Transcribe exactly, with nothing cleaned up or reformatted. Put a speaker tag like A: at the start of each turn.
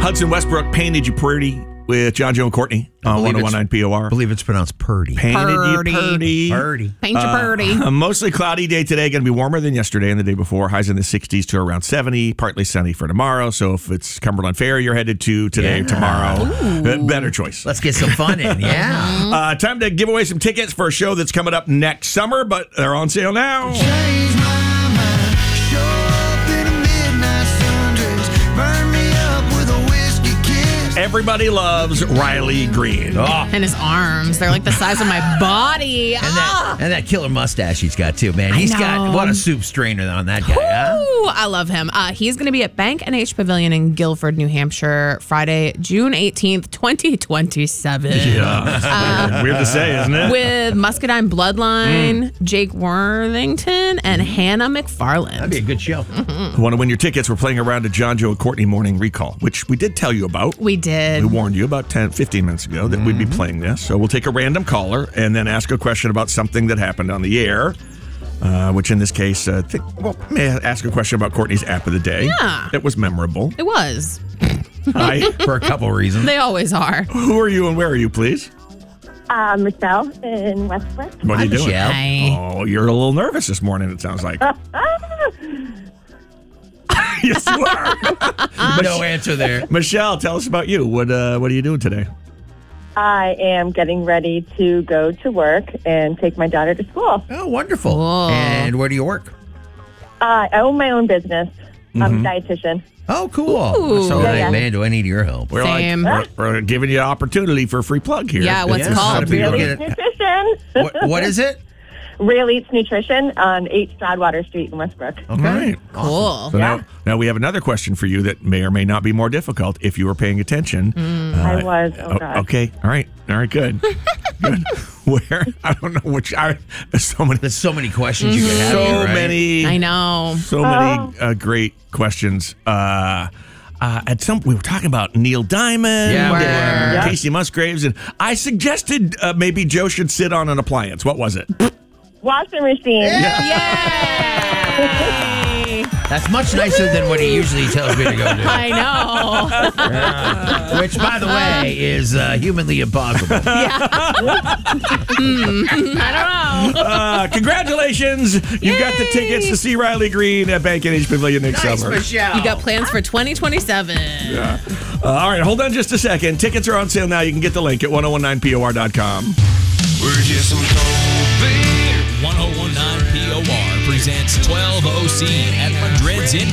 A: Hudson Westbrook painted you pretty with John, Joe, and Courtney on
B: believe
A: one oh one point nine P O R.
B: I believe it's pronounced purdy.
A: Painted
C: Purdy.
A: you pretty.
B: Purdy.
C: Paint your purdy.
A: A mostly cloudy day today. Going to be warmer than yesterday and the day before. Highs in the sixties to around seventy. Partly sunny for tomorrow. So if it's Cumberland Fair you're headed to today,
B: Yeah.
A: tomorrow, uh, better choice.
B: Let's get some fun in. Yeah.
A: Uh, time to give away some tickets for a show that's coming up next summer, but they're on sale now.
D: Change my mind. Show up in a midnight sundress. Burn me up with a whiskey kiss.
A: Everybody loves Riley Green.
B: Oh.
C: And his arms, they're like the size of my body.
B: And that, and that killer mustache he's got, too, man.
C: I
B: He's
C: know.
B: got, what a soup strainer on that guy, huh?
C: Ooh, I love him. Uh, he's going to be at Bank and H Pavilion in Guilford, New Hampshire, Friday, June eighteenth, twenty twenty-seven.
A: Yeah. Weird to say, isn't it?
C: With Muscadine Bloodline, Jake Worthington, and Hannah McFarland.
B: That'd be a good show.
A: Want to win your tickets? We're playing around a John, Joe, and Courtney morning recall, which we did tell you about.
C: We did.
A: We warned you about ten, fifteen minutes ago that we'd be playing this. So we'll take a random caller and then ask a question about something that happened on the air, uh, which in this case, uh, think, well, may I ask a question about Courtney's app of the day.
C: Yeah.
A: It was memorable.
C: It was.
A: Hi.
B: For a couple reasons.
C: They always are.
A: Who are you and where are you, please?
E: Uh, Michelle in Westbrook.
A: What are
B: Hi,
A: you doing?
B: Michelle.
C: Hi.
A: Oh, you're a little nervous this morning, it sounds like. Yes, you are.
B: No answer there.
A: Michelle, tell us about you. What uh, What are you doing today?
E: I am getting ready to go to work and take my daughter to school.
B: Oh, wonderful.
C: Cool.
B: And where do you work?
E: Uh, I own my own business. I'm
A: Mm-hmm.
E: a dietitian.
B: Oh, cool.
C: Ooh.
B: So,
E: Yeah,
B: like,
E: yeah.
B: man, do I need your help?
A: We're
C: Same.
A: like we're, we're giving you an opportunity for a free plug here.
C: Yeah, what's
B: Yeah,
C: it
B: how
C: called?
B: do people
E: Real
B: get
E: Eats
B: it?
E: Nutrition.
B: What, what is it?
E: Real Eats Nutrition on eight Stroudwater Street in Westbrook.
B: Okay.
A: Right.
C: Cool.
A: So now, now we have another question for you that may or may not be more difficult if you were paying attention.
C: Mm.
A: Uh,
E: I was. Oh,
A: o-
E: God.
A: okay. All right. All right. Good. Good. Where? I don't know which. I, there's so many.
B: There's so many questions you could have.
A: So
B: here, right?
A: many.
C: I know.
A: So many uh, great questions. Uh, uh, at some, we were talking about Neil Diamond,
B: Yeah, we
C: Word.
B: did.
A: and
E: Yeah.
A: Casey Musgraves, and I suggested uh, maybe Joe should sit on an appliance. What was it?
E: Washing machine.
C: Yay!
B: That's much nicer than what he usually tells me to go do.
C: I know.
B: Which, by the way, is uh, humanly impossible.
C: I don't know.
A: Uh, congratulations! You got the tickets to see Riley Green at Bank and H Pavilion next
B: Nice,
A: summer.
B: Michelle.
C: You got plans for twenty twenty-seven.
A: Uh, all right, hold on just a second. Tickets are on sale now. You can get the link at ten nineteen P O R dot com.
D: We're just some cold beer.
F: ten nineteen P O R presents twelve oh C at Madrid's in